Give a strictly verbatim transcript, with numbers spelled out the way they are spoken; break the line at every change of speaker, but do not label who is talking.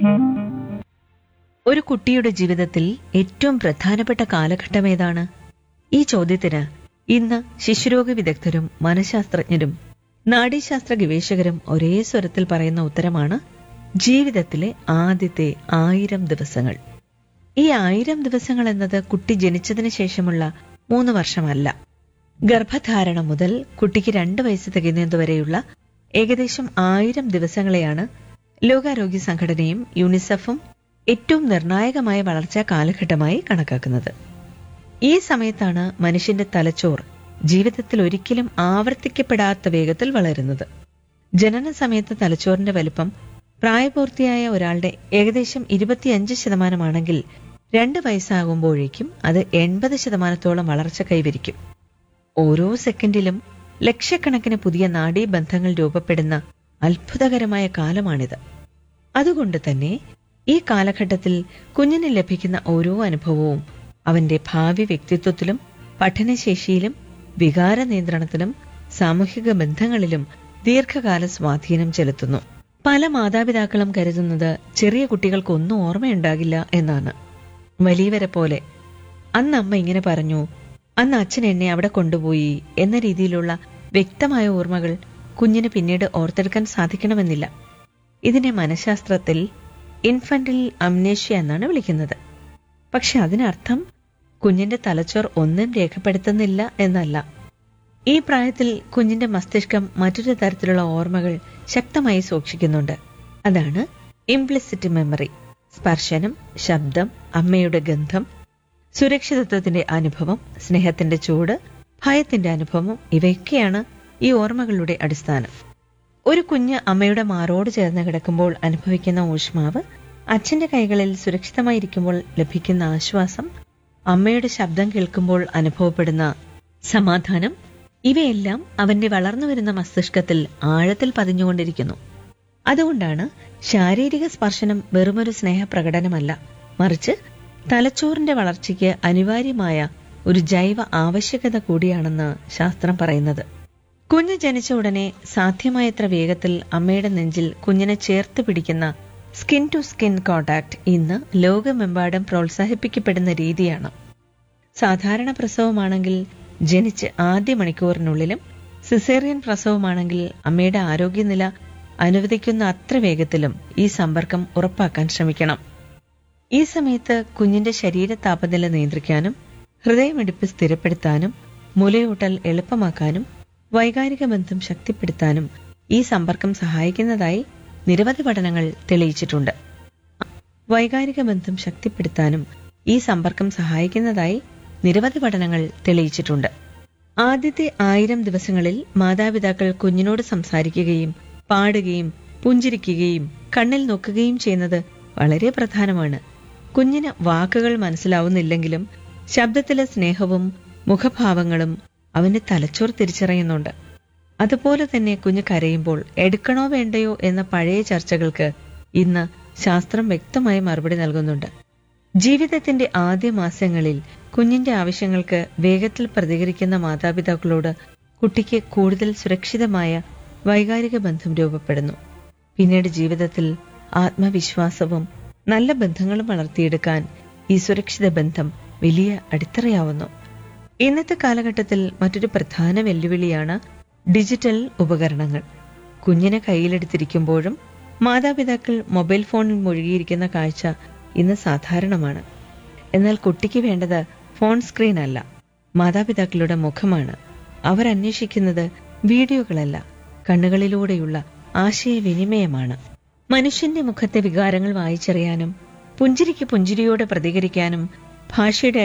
ഒരു കുട്ടിയുടെ ജീവിതത്തിൽ ഏറ്റവും പ്രധാനപ്പെട്ട കാലഘട്ടം ഏതാണ്? ഈ ചോദ്യത്തിന് ഇന്ന് ശിശുരോഗ വിദഗ്ധരും മനഃശാസ്ത്രജ്ഞരും നാഡീശാസ്ത്ര ഗവേഷകരും ഒരേ സ്വരത്തിൽ പറയുന്ന ഉത്തരമാണ് ജീവിതത്തിലെ ആദ്യത്തെ ആയിരം ദിവസങ്ങൾ. ഈ ആയിരം ദിവസങ്ങൾ എന്നത് കുട്ടി ജനിച്ചതിന് ശേഷമുള്ള മൂന്ന് വർഷമല്ല. ഗർഭധാരണം മുതൽ കുട്ടിക്ക് രണ്ട് വയസ്സ് തികയുന്നതുവരെയുള്ള ഏകദേശം ആയിരം ദിവസങ്ങളെയാണ് ലോകാരോഗ്യ സംഘടനയും യൂണിസെഫും ഏറ്റവും നിർണായകമായ വളർച്ചാ കാലഘട്ടമായി കണക്കാക്കുന്നത്. ഈ സമയത്താണ് മനുഷ്യന്റെ തലച്ചോർ ജീവിതത്തിൽ ഒരിക്കലും ആവർത്തിക്കപ്പെടാത്ത വേഗത്തിൽ വളരുന്നത്. ജനന സമയത്ത് തലച്ചോറിന്റെ വലിപ്പം പ്രായപൂർത്തിയായ ഒരാളുടെ ഏകദേശം ഇരുപത്തിയഞ്ച് ശതമാനമാണെങ്കിൽ രണ്ട് വയസ്സാകുമ്പോഴേക്കും അത് എൺപത് ശതമാനത്തോളം വളർച്ച കൈവരിക്കും. ഓരോ സെക്കൻഡിലും ലക്ഷക്കണക്കിന് പുതിയ നാഡീബന്ധങ്ങൾ രൂപപ്പെടുന്ന അത്ഭുതകരമായ കാലമാണിത്. അതുകൊണ്ട് തന്നെ ഈ കാലഘട്ടത്തിൽ കുഞ്ഞിന് ലഭിക്കുന്ന ഓരോ അനുഭവവും അവന്റെ ഭാവി വ്യക്തിത്വത്തിലും പഠനശേഷിയിലും വികാര നിയന്ത്രണത്തിലും സാമൂഹിക ബന്ധങ്ങളിലും ദീർഘകാല സ്വാധീനം ചെലുത്തുന്നു. പല മാതാപിതാക്കളും കരുതുന്നത് ചെറിയ കുട്ടികൾക്കൊന്നും ഓർമ്മയുണ്ടാകില്ല എന്നാണ്. വലിയവരെ പോലെ അന്ന് അമ്മ ഇങ്ങനെ പറഞ്ഞു, അന്ന് അച്ഛൻ എന്നെ അവിടെ കൊണ്ടുപോയി എന്ന രീതിയിലുള്ള വ്യക്തമായ ഓർമ്മകൾ കുഞ്ഞിന് പിന്നീട് ഓർത്തെടുക്കാൻ സാധിക്കണമെന്നില്ല. ഇതിനെ മനഃശാസ്ത്രത്തിൽ ഇൻഫന്റൽ അംനേഷ്യ എന്നാണ് വിളിക്കുന്നത്. പക്ഷെ അതിനർത്ഥം കുഞ്ഞിന്റെ തലച്ചോർ ഒന്നും രേഖപ്പെടുത്തുന്നില്ല എന്നല്ല. ഈ പ്രായത്തിൽ കുഞ്ഞിന്റെ മസ്തിഷ്കം മറ്റൊരു തരത്തിലുള്ള ഓർമ്മകൾ ശക്തമായി സൂക്ഷിക്കുന്നുണ്ട്. അതാണ് ഇംപ്ലിസിറ്റ് മെമ്മറി. സ്പർശനം, ശബ്ദം, അമ്മയുടെ ഗന്ധം, സുരക്ഷിതത്വത്തിന്റെ അനുഭവം, സ്നേഹത്തിന്റെ ചൂട്, ഭയത്തിന്റെ അനുഭവം, ഇവയൊക്കെയാണ് ഈ ഓർമ്മകളുടെ അടിസ്ഥാനം. ഒരു കുഞ്ഞ് അമ്മയുടെ മാറോട് ചേർന്ന് കിടക്കുമ്പോൾ അനുഭവിക്കുന്ന ഊഷ്മാവ്, അച്ഛന്റെ കൈകളിൽ സുരക്ഷിതമായിരിക്കുമ്പോൾ ലഭിക്കുന്ന ആശ്വാസം, അമ്മയുടെ ശബ്ദം കേൾക്കുമ്പോൾ അനുഭവപ്പെടുന്ന സമാധാനം, ഇവയെല്ലാം അവന്റെ വളർന്നുവരുന്ന മസ്തിഷ്കത്തിൽ ആഴത്തിൽ പതിഞ്ഞുകൊണ്ടിരിക്കുന്നു. അതുകൊണ്ടാണ് ശാരീരിക സ്പർശനം വെറുമൊരു സ്നേഹപ്രകടനമല്ല, മറിച്ച് തലച്ചോറിന്റെ വളർച്ചയ്ക്ക് അനിവാര്യമായ ഒരു ജൈവ ആവശ്യകത കൂടിയാണെന്ന് ശാസ്ത്രം പറയുന്നത്. കുഞ്ഞ് ജനിച്ച ഉടനെ സാധ്യമായത്ര വേഗത്തിൽ അമ്മയുടെ നെഞ്ചിൽ കുഞ്ഞിനെ ചേർത്ത് പിടിക്കുന്ന സ്കിൻ ടു സ്കിൻ കോണ്ടാക്ട് ഇന്ന് ലോകമെമ്പാടും പ്രോത്സാഹിപ്പിക്കപ്പെടുന്ന രീതിയാണ്. സാധാരണ പ്രസവമാണെങ്കിൽ ജനിച്ച് ആദ്യ മണിക്കൂറിനുള്ളിലും, സിസേറിയൻ പ്രസവമാണെങ്കിൽ അമ്മയുടെ ആരോഗ്യനില അനുവദിക്കുന്ന അത്ര വേഗത്തിലും ഈ സമ്പർക്കം ഉറപ്പാക്കാൻ ശ്രമിക്കണം. ഈ സമയത്ത് കുഞ്ഞിന്റെ ശരീര താപനില നിയന്ത്രിക്കാനും ഹൃദയമിടിപ്പ് സ്ഥിരപ്പെടുത്താനും മുലയൂട്ടൽ എളുപ്പമാക്കാനും വൈകാരിക ബന്ധം ശക്തിപ്പെടുത്താനും ഈ സമ്പർക്കം സഹായിക്കുന്നതായി നിരവധി പഠനങ്ങൾ തെളിയിച്ചിട്ടുണ്ട്. വൈകാരിക ബന്ധം ശക്തിപ്പെടുത്താനും ഈ സമ്പർക്കം സഹായിക്കുന്നതായി നിരവധി പഠനങ്ങൾ തെളിയിച്ചിട്ടുണ്ട്. ആദ്യത്തെ ആയിരം ദിവസങ്ങളിൽ മാതാപിതാക്കൾ കുഞ്ഞിനോട് സംസാരിക്കുകയും പാടുകയും പുഞ്ചിരിക്കുകയും കണ്ണിൽ നോക്കുകയും ചെയ്യുന്നത് വളരെ പ്രധാനമാണ്. കുഞ്ഞിന് വാക്കുകൾ മനസ്സിലാവുന്നില്ലെങ്കിലും ശബ്ദത്തിലെ സ്നേഹവും മുഖഭാവങ്ങളും അവന്റെ തലച്ചോർ തിരിച്ചറിയുന്നുണ്ട്. അതുപോലെ തന്നെ കുഞ്ഞ് കരയുമ്പോൾ എടുക്കണോ വേണ്ടയോ എന്ന പഴയ ചർച്ചകൾക്ക് ഇന്ന് ശാസ്ത്രം വ്യക്തമായി മറുപടി നൽകുന്നുണ്ട്. ജീവിതത്തിന്റെ ആദ്യ മാസങ്ങളിൽ കുഞ്ഞിന്റെ ആവശ്യങ്ങൾക്ക് വേഗത്തിൽ പ്രതികരിക്കുന്ന മാതാപിതാക്കളോട് കുട്ടിക്ക് കൂടുതൽ സുരക്ഷിതമായ വൈകാരിക ബന്ധം രൂപപ്പെടുന്നു. പിന്നീട് ജീവിതത്തിൽ ആത്മവിശ്വാസവും നല്ല ബന്ധങ്ങളും വളർത്തിയെടുക്കാൻ ഈ സുരക്ഷിത ബന്ധം വലിയ അടിത്തറയാവുന്നു. ഇന്നത്തെ കാലഘട്ടത്തിൽ മറ്റൊരു പ്രധാന വെല്ലുവിളിയാണ് ഡിജിറ്റൽ ഉപകരണങ്ങൾ. കുഞ്ഞിനെ കയ്യിലെടുത്തിരിക്കുമ്പോഴും മാതാപിതാക്കൾ മൊബൈൽ ഫോണിൽ മുഴുകിയിരിക്കുന്ന കാഴ്ച ഇന്ന് സാധാരണമാണ്. എന്നാൽ കുട്ടിക്ക് വേണ്ടത് ഫോൺ സ്ക്രീൻ അല്ല, മാതാപിതാക്കളുടെ മുഖമാണ്. അവർ അന്വേഷിക്കുന്നത് വീഡിയോകളല്ല, കണ്ണുകളിലൂടെയുള്ള ആശയവിനിമയമാണ്. മനുഷ്യന്റെ മുഖത്തെ വികാരങ്ങൾ വായിച്ചറിയാനും പുഞ്ചിരിക്ക് പുഞ്ചിരിയോടെ പ്രതികരിക്കാനും ഭാഷയുടെ